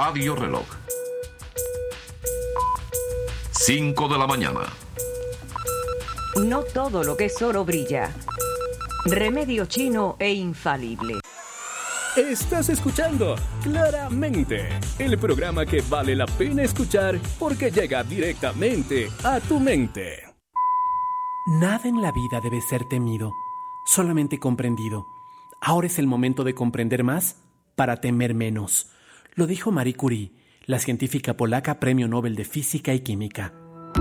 Radio Reloj. 5 de la mañana. No todo lo que es oro brilla. Remedio chino e infalible. Estás escuchando Claramente, el programa que vale la pena escuchar porque llega directamente a tu mente. Nada en la vida debe ser temido, solamente comprendido. Ahora es el momento de comprender más para temer menos. Lo dijo Marie Curie, la científica polaca Premio Nobel de Física y Química.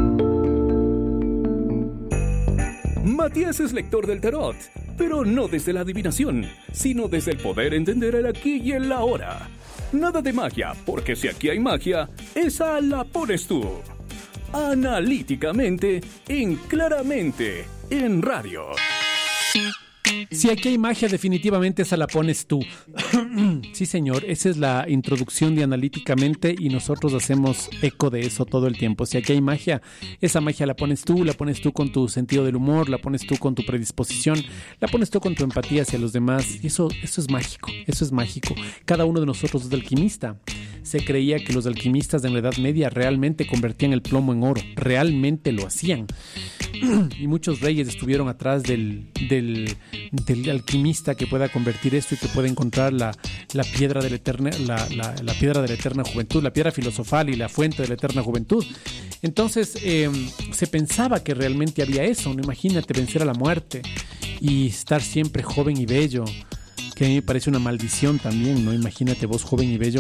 Matías es lector del tarot, pero no desde la adivinación, sino desde el poder entender el aquí y el ahora. Nada de magia, porque si aquí hay magia, esa la pones tú. Analíticamente, en Claramente, en radio. Si aquí hay magia, definitivamente esa la pones tú. Sí, señor, esa es la introducción de Analíticamente y nosotros hacemos eco de eso todo el tiempo. Si aquí hay magia, esa magia la pones tú con tu sentido del humor, la pones tú con tu predisposición, la pones tú con tu empatía hacia los demás. Y eso es mágico, eso es mágico. Cada uno de nosotros es alquimista. Se creía que los alquimistas de la Edad Media realmente convertían el plomo en oro, realmente lo hacían. Y muchos reyes estuvieron atrás del alquimista que pueda convertir esto y que pueda encontrar la piedra de la eterna, la piedra de la eterna juventud, la piedra filosofal y la fuente de la eterna juventud. Entonces se pensaba que realmente había eso, ¿no? Imagínate vencer a la muerte y estar siempre joven y bello, que a mí me parece una maldición también, ¿no? Imagínate vos joven y bello